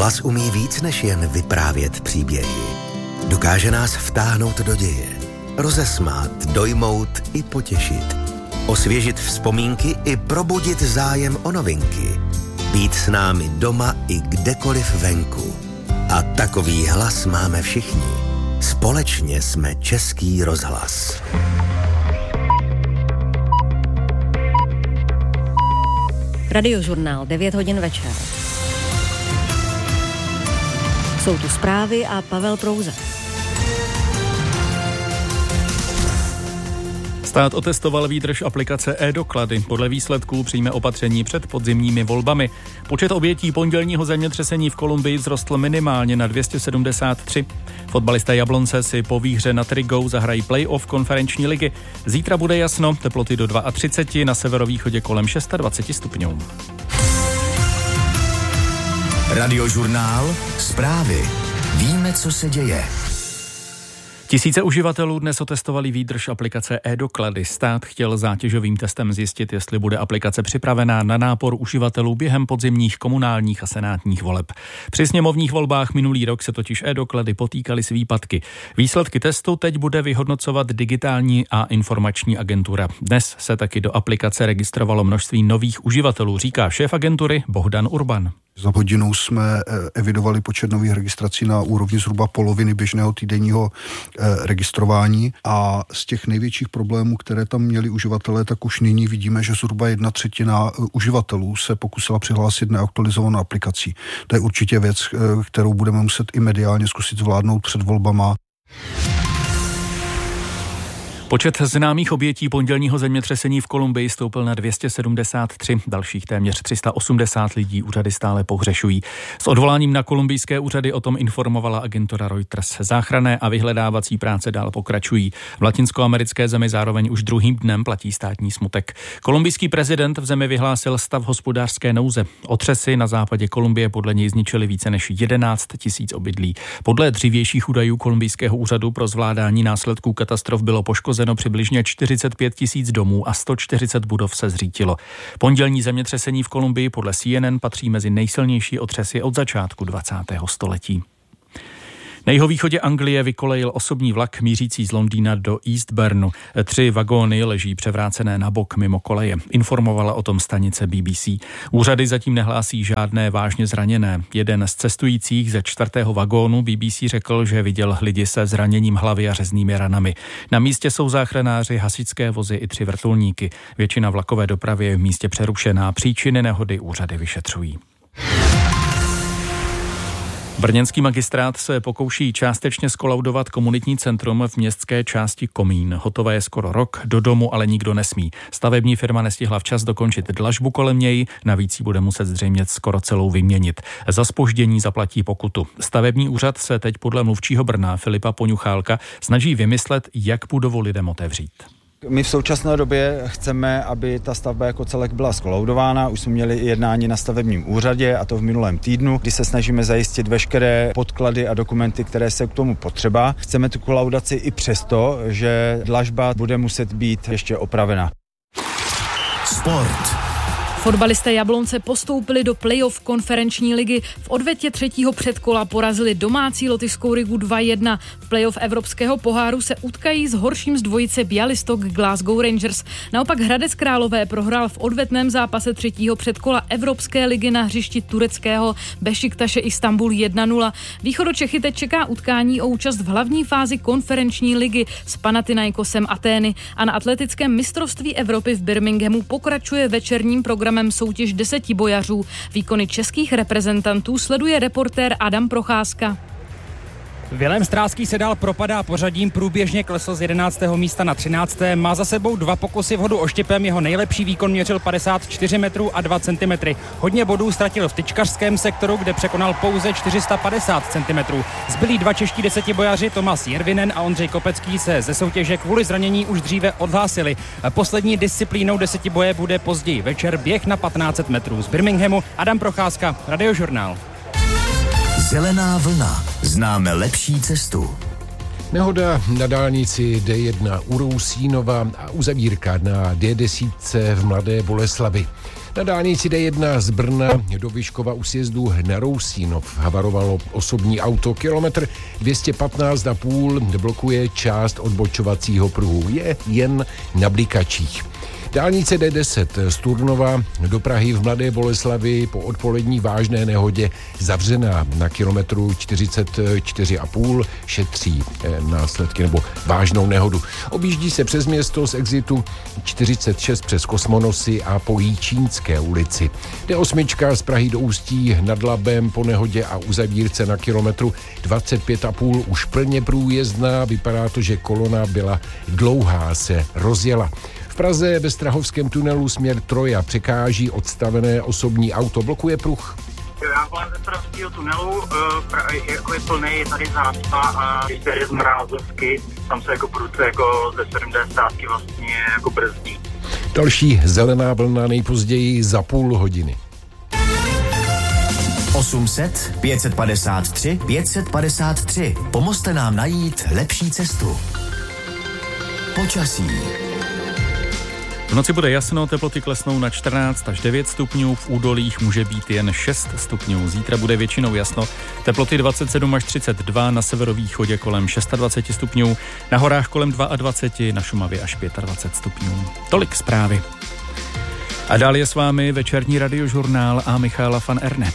Hlas umí víc než jen vyprávět příběhy. Dokáže nás vtáhnout do děje, rozesmát, dojmout i potěšit, osvěžit vzpomínky i probudit zájem o novinky, být s námi doma i kdekoliv venku. A takový hlas máme všichni. Společně jsme Český rozhlas. Radiožurnál, 9 hodin večer. Jsou tu zprávy a Pavel Prouza. Stát otestoval výdrž aplikace e-doklady. Podle výsledků přijme opatření před podzimními volbami. Počet obětí pondělního zemětřesení v Kolumbii vzrostl minimálně na 273. Fotbalisté Jablonce si po výhře nad Rigou zahrají play-off konferenční ligy. Zítra bude jasno, teploty do 32, na severovýchodě kolem 26 stupňů. Radiožurnál, zprávy. Víme, co se děje. Tisíce uživatelů dnes otestovali výdrž aplikace e-doklady. Stát chtěl zátěžovým testem zjistit, jestli bude aplikace připravená na nápor uživatelů během podzimních komunálních a senátních voleb. Při sněmovních volbách minulý rok se totiž e-doklady potýkaly s výpadky. Výsledky testu teď bude vyhodnocovat digitální a informační agentura. Dnes se taky do aplikace registrovalo množství nových uživatelů, říká šéf agentury Bohdan Urban. Za hodinu jsme evidovali počet nových registrací na úrovni zhruba poloviny běžného týdenního registrování a z těch největších problémů, které tam měli uživatelé, tak už nyní vidíme, že zhruba 1/3 uživatelů se pokusila přihlásit neaktualizovanou aplikací. To je určitě věc, kterou budeme muset i mediálně zkusit zvládnout před volbama. Počet známých obětí pondělního zemětřesení v Kolumbii stoupl na 273. Dalších téměř 380 lidí úřady stále pohřešují. S odvoláním na kolumbijské úřady o tom informovala agentura Reuters. Záchranné a vyhledávací práce dál pokračují. V latinskoamerické zemi zároveň už druhým dnem platí státní smutek. Kolumbijský prezident v zemi vyhlásil stav hospodářské nouze. Otřesy na západě Kolumbie podle něj zničily více než 11 000 obydlí. Podle dřívějších údajů kolumbijského úřadu pro zvládání následků katastrof bylo poškozeno přibližně 45 000 domů a 140 budov se zřítilo. Pondělní zemětřesení v Kolumbii podle CNN patří mezi nejsilnější otřesy od začátku 20. století. Na jihovýchodě Anglie vykolejil osobní vlak mířící z Londýna do Eastbournu. 3 vagóny leží převrácené na bok mimo koleje. Informovala o tom stanice BBC. Úřady zatím nehlásí žádné vážně zraněné. Jeden z cestujících ze 4. vagónu BBC řekl, že viděl lidi se zraněním hlavy a řeznými ranami. Na místě jsou záchranáři, hasičské vozy i 3 vrtulníky. Většina vlakové dopravy je v místě přerušená. Příčiny nehody úřady vyšetřují. Brněnský magistrát se pokouší částečně skolaudovat komunitní centrum v městské části Komín. Hotové je skoro rok, do domu ale nikdo nesmí. Stavební firma nestihla včas dokončit dlažbu kolem něj, navíc ji bude muset zřejmě skoro celou vyměnit. Za zpoždění zaplatí pokutu. Stavební úřad se teď podle mluvčího Brna Filipa Poňuchálka snaží vymyslet, jak budovu lidem otevřít. My v současné době chceme, aby ta stavba jako celek byla skolaudována. Už jsme měli i jednání na stavebním úřadě, a to v minulém týdnu, kdy se snažíme zajistit veškeré podklady a dokumenty, které se k tomu potřeba. Chceme tu kolaudaci i přesto, že dlažba bude muset být ještě opravena. Sport. Fotbalisté Jablonce postoupili do play-off konferenční ligy. V odvetě 3. předkola porazili domácí lotyšskou Rigu 2-1. V play-off Evropského poháru se utkají s horším z dvojice Bialystok Glasgow Rangers. Naopak Hradec Králové prohrál v odvetném zápase 3. předkola Evropské ligy na hřišti tureckého Bešiktaše Istanbul 1-0. Východočechy teď čeká utkání o účast v hlavní fázi konferenční ligy s Panathinaikosem Atény. A na atletickém mistrovství Evropy v Birminghamu pokračuje večerním programem soutěž 10 bojařů. Výkony českých reprezentantů sleduje reportér Adam Procházka. Vilém Stráský se dál propadá pořadím, průběžně klesl z 11. místa na 13. Má za sebou 2 pokusy v hodu oštěpem, jeho nejlepší výkon měřil 54 metrů a 2 cm. Hodně bodů ztratil v tyčkařském sektoru, kde překonal pouze 450 cm. Zbylí 2 čeští 10bojaři Tomas Jervinen a Ondřej Kopecký se ze soutěže kvůli zranění už dříve odhlásili. Poslední disciplínou 10 boje bude později večer běh na 1500 metrů. Z Birminghamu Adam Procházka, Radiožurnál. Zelená vlna. Známe lepší cestu. Nehoda na dálnici D1 u Rousínova a uzavírka na D10 v Mladé Boleslavi. Na dálnici D1 z Brna do Vyškova u sjezdu na Rousínov havarovalo osobní auto. Kilometr 215,5 blokuje část odbočovacího pruhu. Je jen na blikačích. Dálnice D10 z Turnova do Prahy v Mladé Boleslavi po odpolední vážné nehodě zavřená. Na kilometru 44,5 šetří následky nebo vážnou nehodu. Objíždí se přes město z exitu 46 přes Kosmonosy a po Jíčínské ulici. D8 z Prahy do Ústí nad Labem po nehodě a uzavírce na kilometru 25,5 už plně průjezdná. Vypadá to, že kolona byla dlouhá, se rozjela. V Praze ve Strahovském tunelu směr Troja překáží odstavené osobní auto, blokuje pruh. Já volám ze Strahovského tunelu, jako je plný, je tady zácpa a když se jde z Mrázovky, tam se jako prudce jako ze 70 vlastně jako brzdí. Další zelená vlna nejpozději za půl hodiny. 800 553 553. Pomozte nám najít lepší cestu. Počasí. V noci bude jasno, teploty klesnou na 14 až 9 stupňů, v údolích může být jen 6 stupňů. Zítra bude většinou jasno, teploty 27 až 32, na severovýchodě kolem 26 stupňů, na horách kolem 22, na Šumavě až 25 stupňů. Tolik zprávy. A dál je s vámi večerní radiožurnál a Michaela van Erne.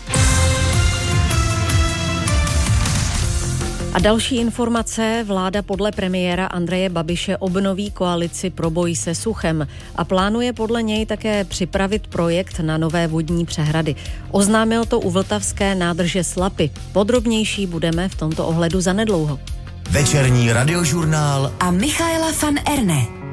A další informace, vláda podle premiéra Andreje Babiše obnoví koalici pro boj se suchem a plánuje podle něj také připravit projekt na nové vodní přehrady. Oznámil to u vltavské nádrže Slapy. Podrobnější budeme v tomto ohledu zanedlouho. Večerní radiožurnál a Michaela van Erne.